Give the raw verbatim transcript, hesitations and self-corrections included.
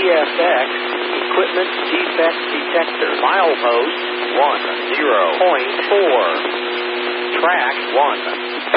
S X Equipment Defect Detector. Milepost one zero point four. Track one.